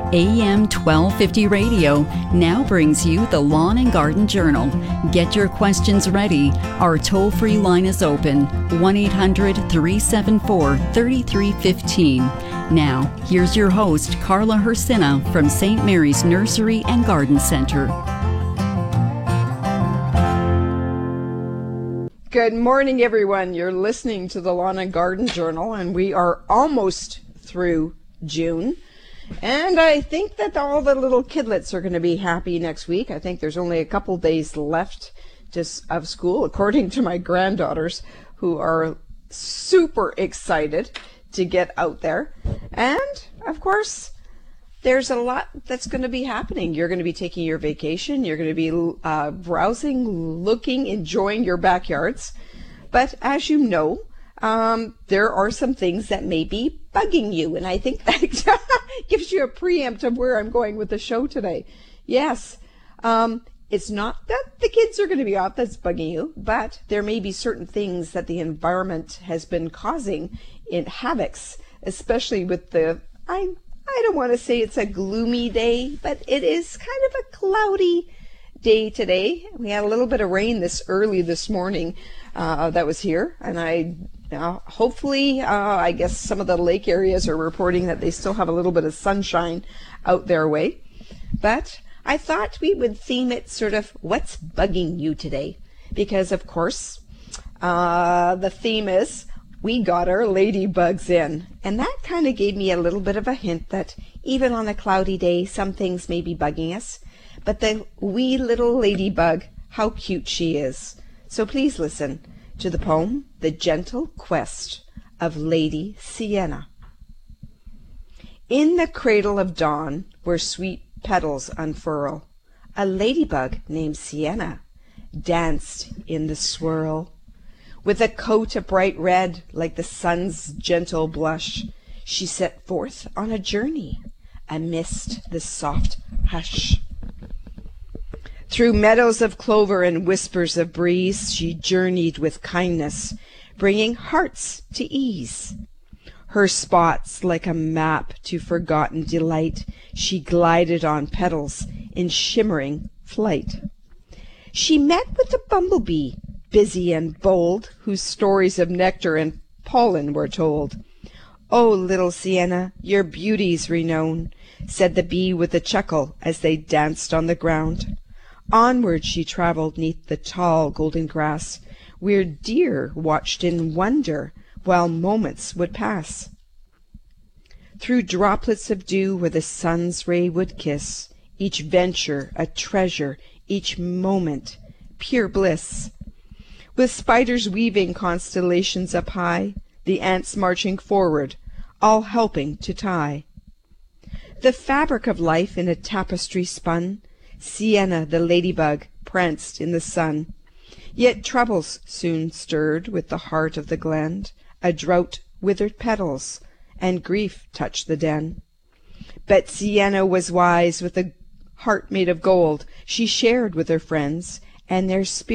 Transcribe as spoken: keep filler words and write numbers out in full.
A M twelve fifty Radio now brings you the Lawn and Garden Journal. Get your questions ready. Our toll-free line is open, one eight hundred, three seven four, three three one five. Now, here's your host, Carla Hersina from Saint Mary's Nursery and Garden Center. Good morning, everyone. You're listening to the Lawn and Garden Journal, and we are almost through June. And I think that all the little kidlets are going to be happy next week. I think there's only a couple days left just of school, according to my granddaughters, who are super excited to get out there. And, of course, there's a lot that's going to be happening. You're going to be taking your vacation. You're going to be uh, browsing, looking, enjoying your backyards. But as you know, um, there are some things that may be bugging you. And I think that gives you a preempt of where I'm going with the show today. Yes, um, it's not that the kids are going to be out that's bugging you, but there may be certain things that the environment has been causing in havocs, especially with the, I, I don't want to say it's a gloomy day, but it is kind of a cloudy day today. We had a little bit of rain this early this morning uh, that was here, and I uh, hopefully, uh, I guess some of the lake areas are reporting that they still have a little bit of sunshine out their way. But I thought we would theme it sort of what's bugging you today, because of course uh, the theme is we got our ladybugs in, and that kind of gave me a little bit of a hint that even on a cloudy day some things may be bugging us. But the wee little ladybug, how cute she is. So please listen to the poem, The Gentle Quest of Lady Sienna. In the cradle of dawn, where sweet petals unfurl, a ladybug named Sienna danced in the swirl. With a coat of bright red, like the sun's gentle blush, she set forth on a journey amidst the soft hush. Through meadows of clover and whispers of breeze, she journeyed with kindness, bringing hearts to ease. Her spots like a map to forgotten delight, she glided on petals in shimmering flight. She met with a bumblebee, busy and bold, whose stories of nectar and pollen were told. "Oh, little Sienna, your beauty's renown," said the bee with a chuckle as they danced on the ground. Onward she travelled neath the tall golden grass, where deer watched in wonder while moments would pass. Through droplets of dew where the sun's ray would kiss, each venture a treasure, each moment pure bliss. With spiders weaving constellations up high, the ants marching forward, all helping to tie the fabric of life in a tapestry spun, Sienna the ladybug pranced in the sun. Yet troubles soon stirred with the heart of the glen, a drought withered petals, and grief touched the den. But Sienna was wise, with a heart made of gold, she shared with her friends, and their spirit